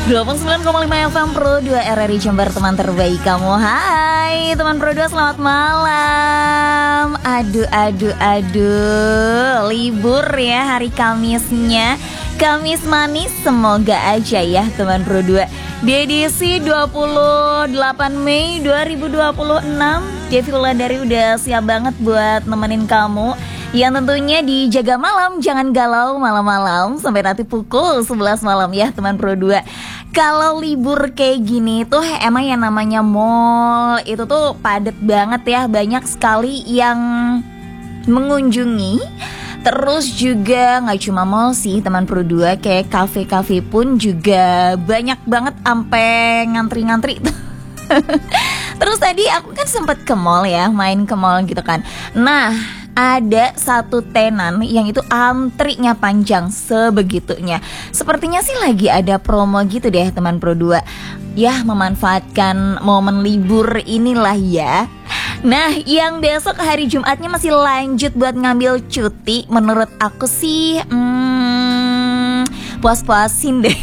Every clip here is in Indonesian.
89,5 FM Pro 2 RRI Jember, teman terbaik kamu. Hai teman Pro 2, selamat malam. Aduh, libur ya hari Kamisnya. Kamis manis, semoga aja ya teman Pro 2. Di edisi 28 Mei 2026, Devi Wulandari udah siap banget buat nemenin kamu. Yang tentunya dijaga malam, jangan galau malam-malam sampai nanti pukul 11 malam ya teman Pro 2. Kalau libur kayak gini tuh emang yang namanya mall itu tuh padat banget ya, banyak sekali yang mengunjungi. Terus juga gak cuma mall sih teman Pro 2, kayak kafe-kafe pun juga banyak banget sampai ngantri-ngantri. Terus tadi aku kan sempet ke mall ya, main ke mall gitu kan. Nah, ada satu tenan yang itu antrinya panjang sebegitunya. Sepertinya sih lagi ada promo gitu deh teman Pro 2. Ya, memanfaatkan momen libur inilah ya. Nah, yang besok hari Jumatnya masih lanjut buat ngambil cuti. Menurut aku sih puas-puasin deh.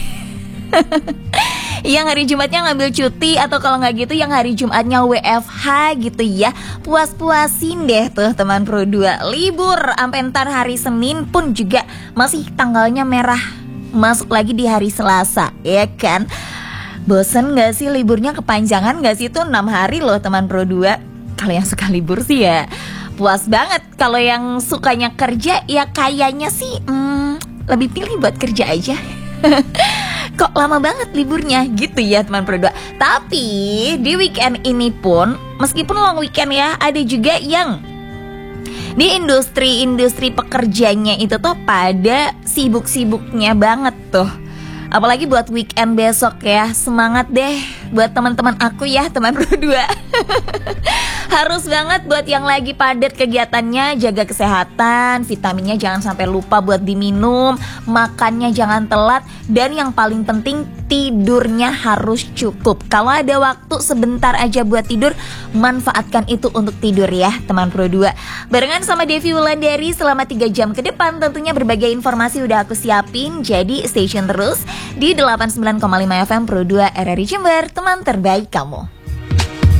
Yang hari Jumatnya ngambil cuti, atau kalau nggak gitu yang hari Jumatnya WFH gitu ya. Puas-puasin deh tuh teman Pro 2. Libur sampai ntar hari Senin pun juga masih tanggalnya merah. Masuk lagi di hari Selasa, ya kan? Bosen gak sih liburnya, kepanjangan gak sih? Tuh 6 hari loh teman Pro 2. Kalau yang suka libur sih ya puas banget. Kalau yang sukanya kerja ya kayaknya sih lebih pilih buat kerja aja. Kok lama banget liburnya gitu ya teman Pro 2. Tapi di weekend ini pun, meskipun long weekend ya, ada juga yang di industri pekerjanya itu tuh pada sibuk-sibuknya banget tuh. Apalagi buat weekend besok ya. Semangat deh buat teman-teman aku ya teman Pro 2. Harus banget buat yang lagi padat kegiatannya, jaga kesehatan, vitaminnya jangan sampai lupa buat diminum, makannya jangan telat, dan yang paling penting tidurnya harus cukup. Kalau ada waktu sebentar aja buat tidur, manfaatkan itu untuk tidur ya teman Pro 2. Barengan sama Devi Wulandari selama 3 jam ke depan, tentunya berbagai informasi udah aku siapin. Jadi stay tune terus di 89,5 FM Pro 2 RRI Jember, teman terbaik kamu.